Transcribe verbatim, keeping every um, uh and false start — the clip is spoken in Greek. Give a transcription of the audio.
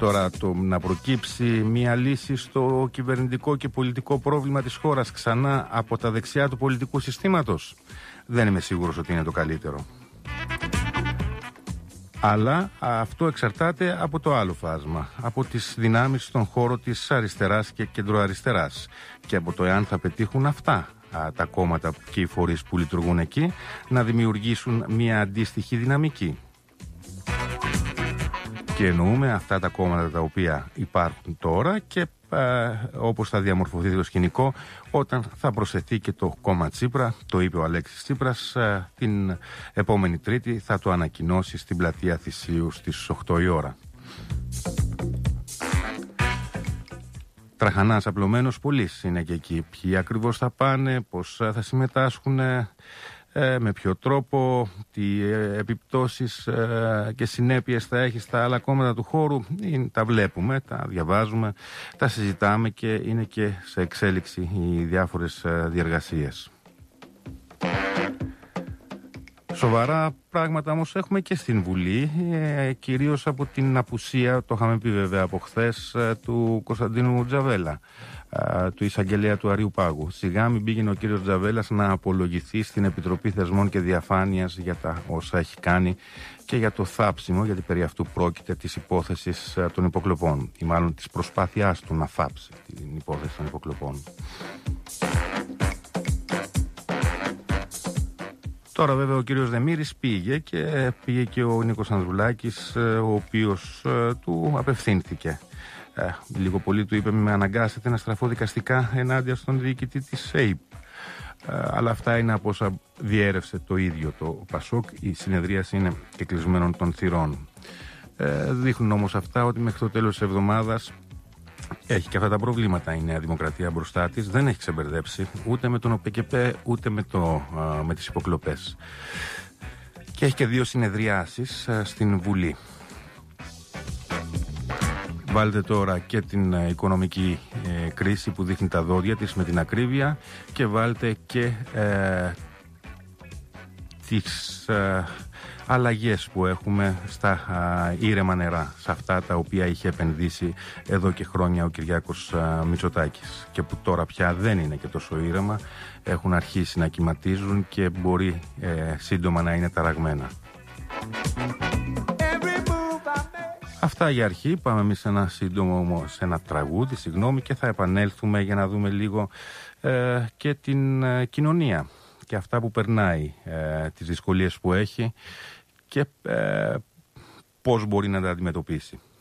Τώρα το να προκύψει μια λύση στο κυβερνητικό και πολιτικό πρόβλημα της χώρας ξανά από τα δεξιά του πολιτικού συστήματος, δεν είμαι σίγουρος ότι είναι το καλύτερο. Αλλά αυτό εξαρτάται από το άλλο φάσμα, από τις δυνάμεις στον χώρο της αριστεράς και κεντροαριστεράς και από το εάν θα πετύχουν αυτά τα κόμματα και οι φορείς που λειτουργούν εκεί να δημιουργήσουν μια αντίστοιχη δυναμική. Και εννοούμε αυτά τα κόμματα τα οποία υπάρχουν τώρα και ε, όπως θα διαμορφωθεί το σκηνικό όταν θα προσθεθεί και το κόμμα Τσίπρα. Το είπε ο Αλέξης Τσίπρας, ε, την επόμενη Τρίτη θα το ανακοινώσει στην πλατεία Θησίου στις οκτώ η ώρα. Τραχανάς απλωμένος πολλής είναι και εκεί. Ποιοι ακριβώς θα πάνε, πώς θα συμμετάσχουν, Ε, με ποιο τρόπο, τι ε, επιπτώσεις ε, και συνέπειες θα έχει στα άλλα κόμματα του χώρου, είναι, τα βλέπουμε, τα διαβάζουμε, τα συζητάμε και είναι και σε εξέλιξη οι διάφορες ε, διεργασίες. Σοβαρά πράγματα όμως έχουμε και στην Βουλή, ε, κυρίως από την απουσία, το είχαμε πει βέβαια από χθες, ε, του Κωνσταντίνου Τζαβέλα, ε, του εισαγγελέα του Αριουπάγου. Σιγά μην πήγαινε ο κύριος Τζαβέλας να απολογηθεί στην Επιτροπή Θεσμών και Διαφάνειας για τα όσα έχει κάνει και για το θάψιμο, γιατί περί αυτού πρόκειται, της υπόθεσης ε, των υποκλοπών, ή μάλλον της προσπάθειάς του να θάψει την υπόθεση των υποκλοπών. Τώρα βέβαια ο κύριος Δεμήρης πήγε και πήγε και ο Νίκος Ανδρουλάκης, ο οποίος ε, του απευθύνθηκε. Ε, λίγο πολύ του είπε με αναγκάσετε να στραφώ δικαστικά ενάντια στον διοικητή της ΕΙΠ. Ε, αλλά αυτά είναι από όσα διέρευσε το ίδιο το Πασόκ. Η συνεδρίαση είναι και κλεισμένων των θυρών. Ε, δείχνουν όμως αυτά ότι μέχρι το τέλος της εβδομάδας έχει και αυτά τα προβλήματα η Νέα Δημοκρατία μπροστά της. Δεν έχει ξεμπερδέψει ούτε με τον ΟΠΕΚΕΠΕ ούτε με, το, με τις υποκλοπές. Και έχει και δύο συνεδριάσεις στην Βουλή. Βάλτε τώρα και την οικονομική ε, κρίση που δείχνει τα δόντια της με την ακρίβεια και βάλτε και ε, τις ε, αλλαγές που έχουμε στα α, ήρεμα νερά, σε αυτά τα οποία είχε επενδύσει εδώ και χρόνια ο Κυριάκος α, Μητσοτάκης και που τώρα πια δεν είναι και τόσο ήρεμα, έχουν αρχίσει να κυματίζουν και μπορεί ε, σύντομα να είναι ταραγμένα. Αυτά για αρχή. Πάμε εμείς σε ένα σύντομο, σε ένα τραγούδι, συγγνώμη, και θα επανέλθουμε για να δούμε λίγο ε, και την ε, κοινωνία και αυτά που περνάει, ε, τις δυσκολίες που έχει και ε, πώς μπορεί να τα αντιμετωπίσει.